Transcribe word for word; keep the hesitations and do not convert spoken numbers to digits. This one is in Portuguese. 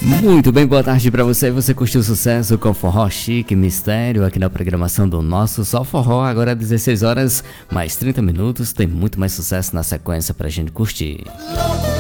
Muito bem, boa tarde pra você. Você curtiu o sucesso com Forró Chique Mistério aqui na programação do nosso Só Forró. Agora dezesseis horas, mais trinta minutos. Tem muito mais sucesso na sequência pra gente curtir.